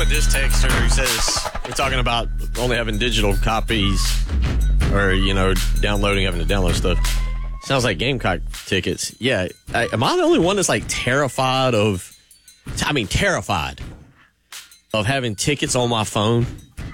with this texter who says we're talking about only having digital copies or, downloading, having to download stuff. Sounds like Gamecock tickets. Yeah. Am I the only one that's terrified of having tickets on my phone?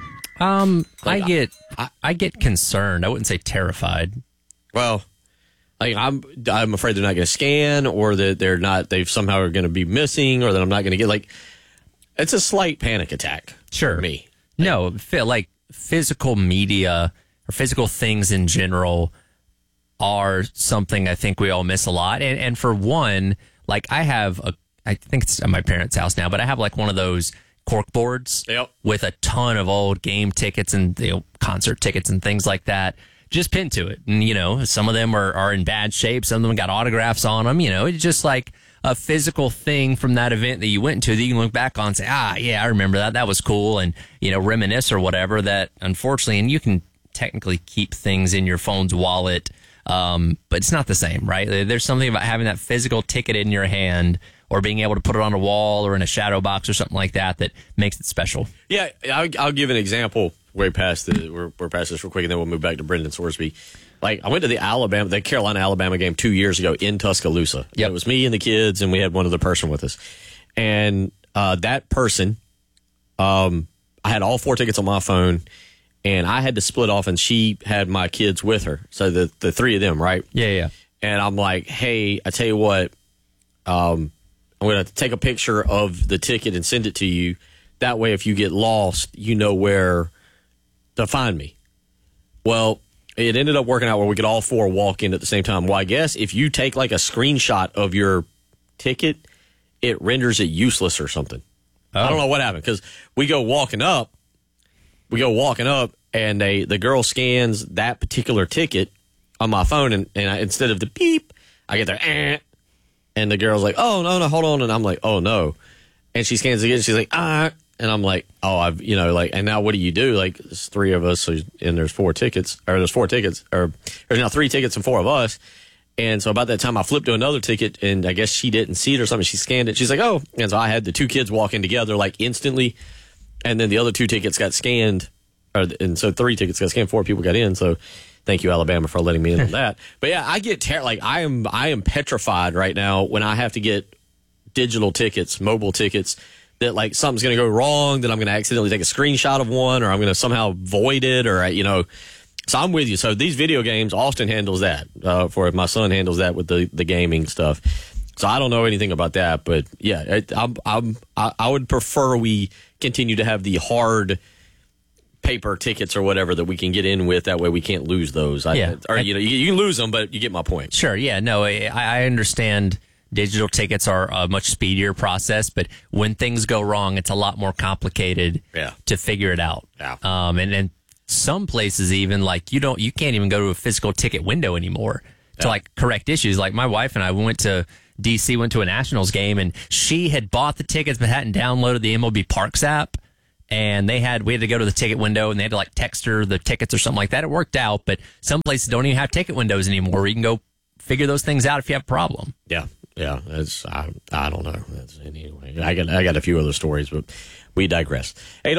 I get concerned. I wouldn't say terrified. Well, I'm afraid they're not going to scan, or that they somehow are going to be missing, or that I'm not going to get it's a slight panic attack. Sure. For me. No, physical media or physical things in general are something I think we all miss a lot. And for one, I think it's at my parents' house now, but I have one of those cork boards with a ton of old game tickets and concert tickets and things like that just pinned to it. And, some of them are in bad shape. Some of them got autographs on them. It's just a physical thing from that event that you went to that you can look back on and say, yeah, I remember that. That was cool. And, reminisce or whatever. That, unfortunately, and you can technically keep things in your phone's wallet, but it's not the same, right? There's something about having that physical ticket in your hand or being able to put it on a wall or in a shadow box or something like that makes it special. Yeah, I'll give an example. We're past this real quick, and then we'll move back to Brendan Sorsby. I went to the Carolina-Alabama game 2 years ago in Tuscaloosa. Yep. It was me and the kids, and we had one other person with us. And that person, I had all 4 tickets on my phone, and I had to split off, and she had my kids with her. So the 3 of them, right? Yeah. And I'm like, hey, I tell you what, I'm going to take a picture of the ticket and send it to you. That way, if you get lost, you know where to find me. Well, it ended up working out where we could all 4 walk in at the same time. Well, I guess if you take a screenshot of your ticket, it renders it useless or something. Oh. I don't know what happened, because we go walking up, and the girl scans that particular ticket on my phone, and instead of the beep, I get there, and the girl's like, oh, no, hold on, and I'm like, oh, no. And she scans again, she's like, and I'm like, oh, and now what do you do? There's 3 of us, and there's 4 tickets, or there's 4 tickets, or there's now 3 tickets and 4 of us. And so about that time, I flipped to another ticket, and I guess she didn't see it or something. She scanned it. She's like, oh. And so I had the 2 kids walking together, instantly. And then the other 2 tickets got scanned, and so 3 tickets got scanned, 4 people got in. So thank you, Alabama, for letting me in on that. But yeah, I get I am petrified right now when I have to get digital tickets, mobile tickets, that something's going to go wrong, that I'm going to accidentally take a screenshot of one, or I'm going to somehow void it, or So I'm with you. So these video games, Austin handles that. For my son handles that with the gaming stuff. So I don't know anything about that, but yeah, I would prefer we continue to have the hard paper tickets or whatever that we can get in with. That way we can't lose those. You can lose them, but you get my point. Sure. Yeah. No, I understand. Digital tickets are a much speedier process, but when things go wrong, it's a lot more complicated to figure it out. Yeah. And some places even you can't even go to a physical ticket window anymore to correct issues. My wife and I went to DC, went to a Nationals game, and she had bought the tickets but hadn't downloaded the MLB Parks app. And we had to go to the ticket window, and they had to text her the tickets or something like that. It worked out, but some places don't even have ticket windows anymore where you can go figure those things out if you have a problem. Yeah. Yeah, I don't know. Anyway, I got a few other stories, but we digress.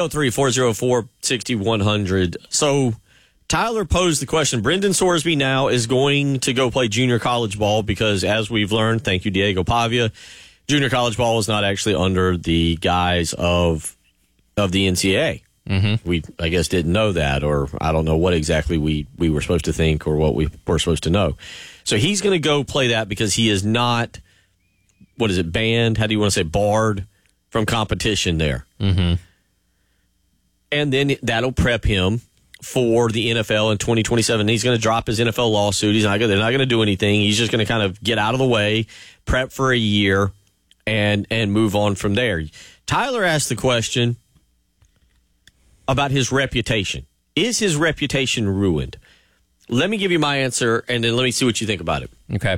803-404-6100. So Tyler posed the question. Brendan Sorsby now is going to go play junior college ball because, as we've learned, thank you, Diego Pavia, junior college ball is not actually under the guise of the NCAA. Mm-hmm. We, I guess, didn't know that, or I don't know what exactly we were supposed to think or what we were supposed to know. So he's going to go play that because he is not, banned? How do you want to say, barred from competition there? Mm-hmm. And then that'll prep him for the NFL in 2027. He's going to drop his NFL lawsuit. They're not going to do anything. He's just going to kind of get out of the way, prep for a year, and move on from there. Tyler asked the question about his reputation. Is his reputation ruined? Let me give you my answer, and then let me see what you think about it. Okay.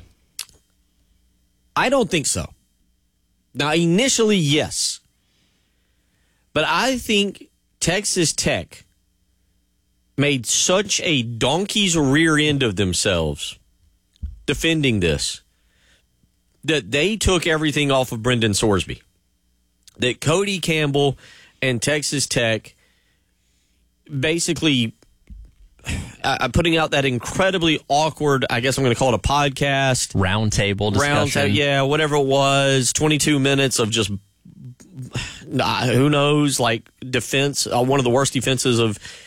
I don't think so. Now, initially, yes. But I think Texas Tech made such a donkey's rear end of themselves defending this that they took everything off of Brendan Sorsby. That Cody Campbell and Texas Tech basically putting out that incredibly awkward, I guess I'm going to call it a podcast. Roundtable discussion. Yeah, whatever it was, 22 minutes of just, who knows, like defense, one of the worst defenses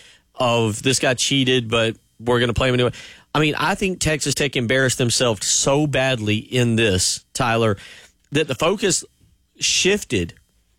of this guy cheated, but we're going to play him anyway. I mean, I think Texas Tech embarrassed themselves so badly in this, Tyler, that the focus shifted.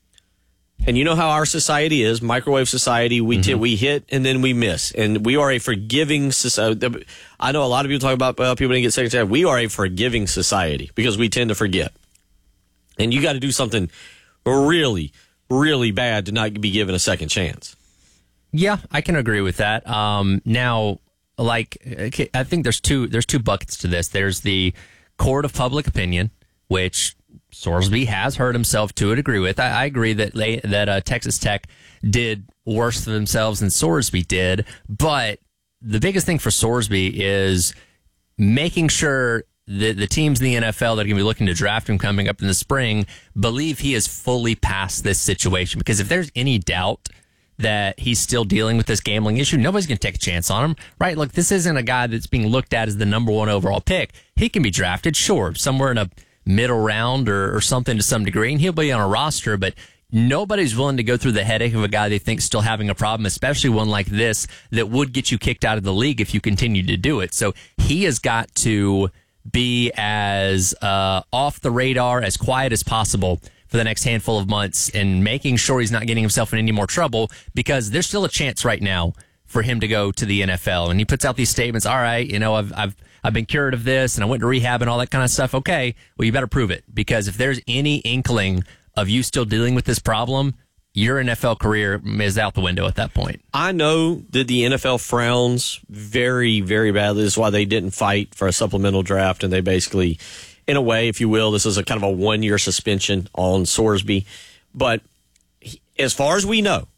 And you know how our society is, microwave society. We hit and then we miss. And we are a forgiving society. I know a lot of people talk about people didn't get second chance. We are a forgiving society because we tend to forget. And you got to do something really, really bad to not be given a second chance. Yeah, I can agree with that. Now, like, I think there's two buckets to this. There's the court of public opinion, which Sorsby has hurt himself to a degree with. I agree that Texas Tech did worse for themselves than Sorsby did, but the biggest thing for Sorsby is making sure that the teams in the NFL that are going to be looking to draft him coming up in the spring believe he is fully past this situation. Because if there's any doubt that he's still dealing with this gambling issue, nobody's going to take a chance on him, right? Look, this isn't a guy that's being looked at as the number one overall pick. He can be drafted, sure, somewhere in a middle round or something to some degree, and he'll be on a roster, but nobody's willing to go through the headache of a guy they think still having a problem, especially one like this that would get you kicked out of the league if you continue to do it. So he has got to be as off the radar, as quiet as possible for the next handful of months and making sure he's not getting himself in any more trouble, because there's still a chance right now for him to go to the NFL. And he puts out these statements, all right, you know, I've been cured of this and I went to rehab and all that kind of stuff. Okay, well, you better prove it, because if there's any inkling of you still dealing with this problem, your NFL career is out the window at that point. I know that the NFL frowns very, very badly. This is why they didn't fight for a supplemental draft, and they basically, in a way, if you will, this is a kind of a 1-year suspension on Sorsby. But as far as we know,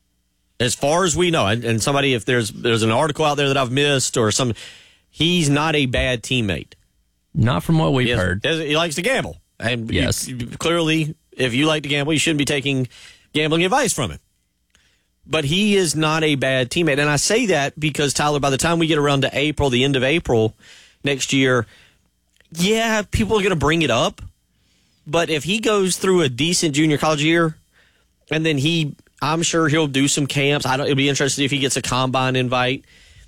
and somebody, if there's an article out there that I've missed or some, he's not a bad teammate. Not from what we've heard. He likes to gamble. And yes. Clearly, if you like to gamble, you shouldn't be taking gambling advice from him. But he is not a bad teammate. And I say that because, Tyler, by the time we get around to April, the end of April next year, yeah, people are going to bring it up. But if he goes through a decent junior college year, and then I'm sure he'll do some camps. It'll be interesting if he gets a combine invite.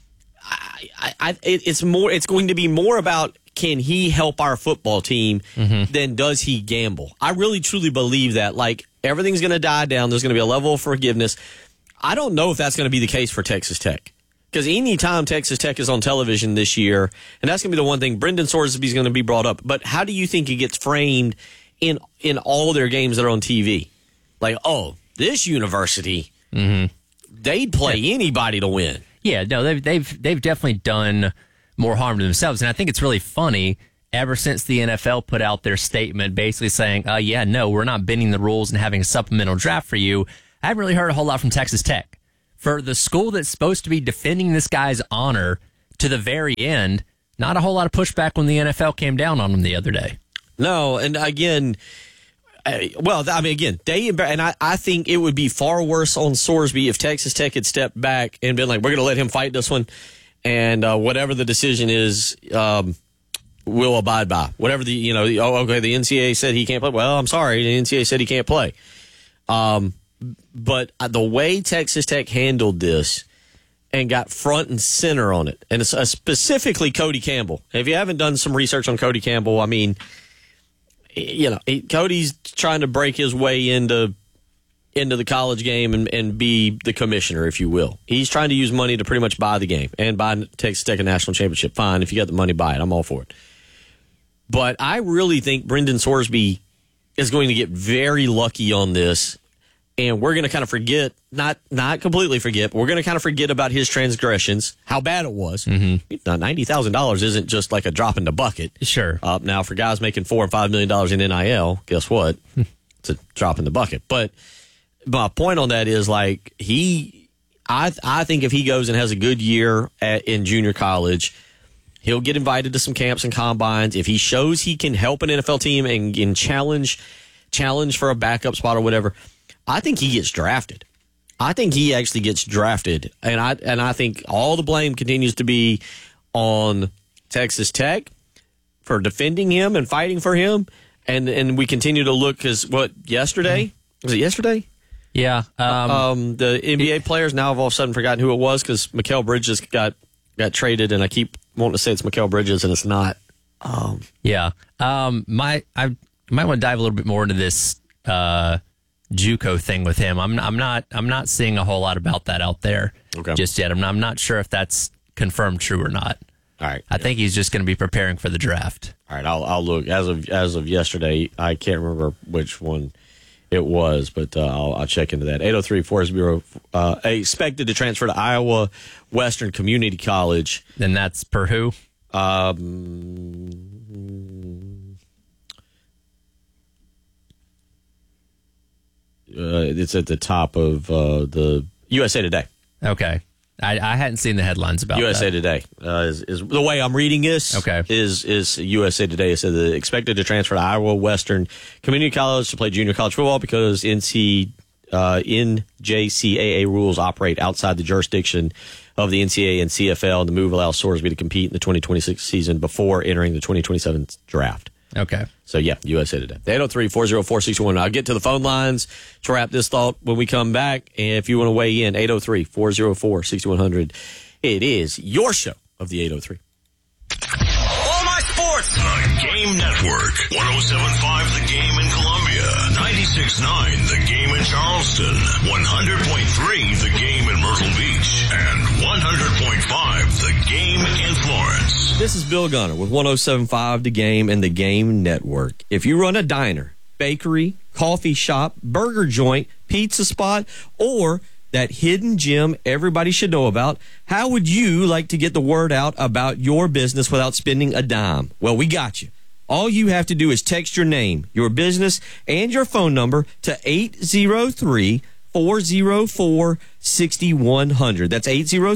It's going to be more about, can he help our football team than does he gamble? I really truly believe that. Like, everything's going to die down. There's going to be a level of forgiveness. I don't know if that's going to be the case for Texas Tech. Because any time Texas Tech is on television this year, and that's going to be the one thing, Brendan Sorsby is going to be brought up. But how do you think it gets framed in all their games that are on TV? Like, oh, this university, they'd play anybody to win. Yeah, no, they've definitely done more harm to themselves. And I think it's really funny, ever since the NFL put out their statement basically saying, yeah, no, we're not bending the rules and having a supplemental draft for you, I haven't really heard a whole lot from Texas Tech. For the school that's supposed to be defending this guy's honor to the very end, not a whole lot of pushback when the NFL came down on them the other day. No, and again, I think it would be far worse on Sorsby if Texas Tech had stepped back and been like, we're going to let him fight this one, and whatever the decision is, we'll abide by. Whatever the NCAA said he can't play. Well, I'm sorry, the NCAA said he can't play. But the way Texas Tech handled this and got front and center on it, and it's specifically Cody Campbell. If you haven't done some research on Cody Campbell, I mean, Cody's trying to break his way into the college game and be the commissioner, if you will. He's trying to use money to pretty much buy the game and buy Texas Tech a national championship. Fine, if you got the money, buy it. I'm all for it. But I really think Brendan Sorsby is going to get very lucky on this, and we're going to kind of forget, not completely forget, but we're going to kind of forget about his transgressions, how bad it was. $90,000 isn't just like a drop in the bucket. Sure. Now, for guys making $4 and $5 million in NIL, guess what? It's a drop in the bucket. But my point on that is, like, I think if he goes and has a good year in junior college, he'll get invited to some camps and combines. If he shows he can help an NFL team and challenge for a backup spot or whatever, I think he gets drafted. I think he actually gets drafted, and I think all the blame continues to be on Texas Tech for defending him and fighting for him, and we continue to look because yesterday was it yesterday? Yeah, the NBA players now have all of a sudden forgotten who it was because Mikal Bridges got traded, and I keep wanting to say it's Mikal Bridges, and it's not. I might want to dive a little bit more into this JUCO thing with him. I'm not seeing a whole lot about that out there just yet. I'm not sure if that's confirmed true or not. All right, I think he's just going to be preparing for the draft. All right, I'll look as of yesterday. I can't remember which one it was, but I'll check into that. 803-440 expected to transfer to Iowa Western Community College. And that's per who? It's at the top of the USA Today. Okay. I hadn't seen the headlines about USA that. Today is the way I'm reading this. Okay. Is USA Today. It said that expected to transfer to Iowa Western Community College to play junior college football because NJCAA rules operate outside the jurisdiction of the NCAA and CFL, and the move allows Sorsby to compete in the 2026 season before entering the 2027 draft. Okay. So, yeah, USA Today. 803-404-6100. I'll get to the phone lines to wrap this thought when we come back. And if you want to weigh in, 803-404-6100. It is your show of the 803. All my sports. The Game Network. 107.5 The Game in Columbia. 96.9 The Game in Charleston. 100.3 The Game in Myrtle Beach. And 100.5 The Game in Florence. This is Bill Gunner with 107.5 The Game and The Game Network. If you run a diner, bakery, coffee shop, burger joint, pizza spot, or that hidden gem everybody should know about, how would you like to get the word out about your business without spending a dime? Well, we got you. All you have to do is text your name, your business, and your phone number to 803-404-6100. That's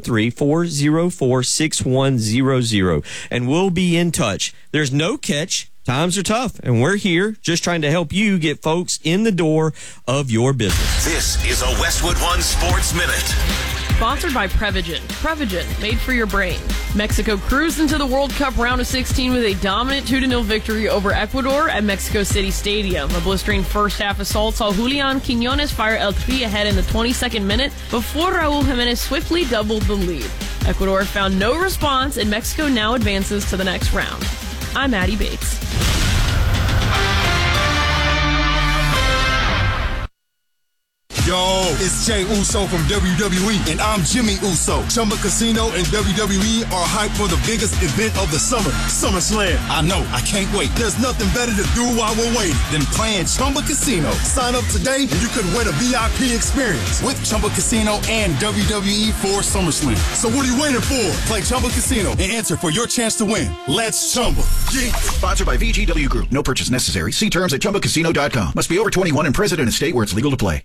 803-404-6100. And we'll be in touch. There's no catch. Times are tough, and we're here just trying to help you get folks in the door of your business. This is a Westwood One Sports Minute. Sponsored by Prevagen. Prevagen, made for your brain. Mexico cruised into the World Cup round of 16 with a dominant 2-0 victory over Ecuador at Mexico City Stadium. A blistering first-half assault saw Julian Quiñones fire El Tri ahead in the 22nd minute before Raul Jimenez swiftly doubled the lead. Ecuador found no response, and Mexico now advances to the next round. I'm Maddie Bates. Yo, it's Jey Uso from WWE, and I'm Jimmy Uso. Chumba Casino and WWE are hyped for the biggest event of the summer, SummerSlam. I know, I can't wait. There's nothing better to do while we're waiting than playing Chumba Casino. Sign up today and you could win a VIP experience with Chumba Casino and WWE for SummerSlam. So what are you waiting for? Play Chumba Casino and enter for your chance to win. Let's Chumba. Yeah. Sponsored by VGW Group. No purchase necessary. See terms at ChumbaCasino.com. Must be over 21 and present in a state where it's legal to play.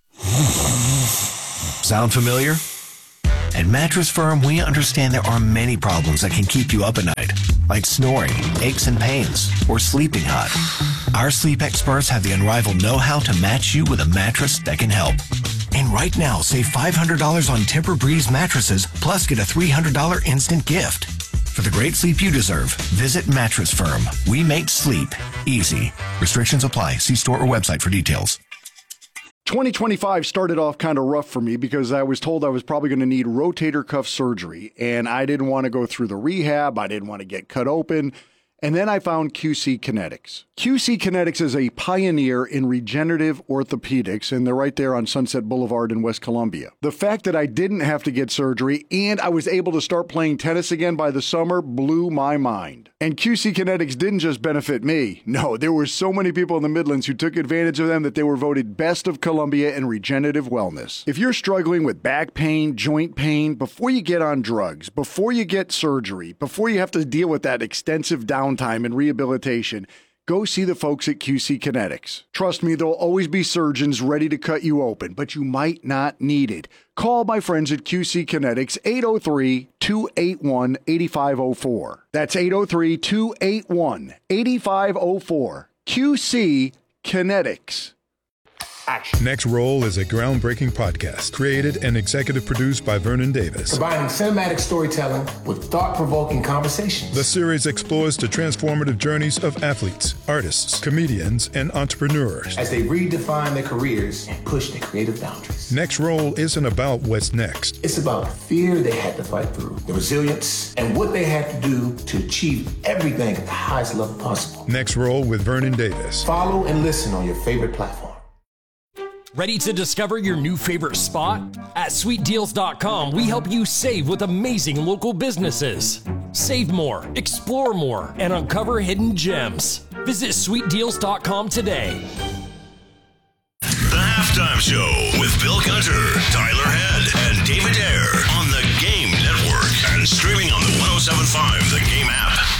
Sound familiar? At Mattress Firm, we understand there are many problems that can keep you up at night, like snoring, aches and pains, or sleeping hot. Our sleep experts have the unrivaled know-how to match you with a mattress that can help. And right now, save $500 on Tempur-Breeze mattresses, plus get a $300 instant gift. For the great sleep you deserve, visit Mattress Firm. We make sleep easy. Restrictions apply. See store or website for details. 2025 started off kind of rough for me because I was told I was probably going to need rotator cuff surgery, and I didn't want to go through the rehab. I didn't want to get cut open. And then I found QC Kinetics. QC Kinetics is a pioneer in regenerative orthopedics, and they're right there on Sunset Boulevard in West Columbia. The fact that I didn't have to get surgery and I was able to start playing tennis again by the summer blew my mind. And QC Kinetics didn't just benefit me. No, there were so many people in the Midlands who took advantage of them that they were voted Best of Columbia in regenerative wellness. If you're struggling with back pain, joint pain, before you get on drugs, before you get surgery, before you have to deal with that extensive downtime and rehabilitation, go see the folks at QC Kinetics. Trust me, there'll always be surgeons ready to cut you open, but you might not need it. Call my friends at QC Kinetics, 803-281-8504. That's 803-281-8504. QC Kinetics. Action. Next Roll is a groundbreaking podcast created and executive produced by Vernon Davis. Combining cinematic storytelling with thought-provoking conversations. The series explores the transformative journeys of athletes, artists, comedians, and entrepreneurs as they redefine their careers and push their creative boundaries. Next Roll isn't about what's next. It's about the fear they had to fight through, the resilience, and what they had to do to achieve everything at the highest level possible. Next Roll with Vernon Davis. Follow and listen on your favorite platform. Ready to discover your new favorite spot? At sweetdeals.com, we help you save with amazing local businesses. Save more, explore more, and uncover hidden gems. Visit sweetdeals.com today. The Halftime Show with Bill Gunter, Tyler Head, and David Ayer on the Game Network and streaming on the 107.5 The Game app.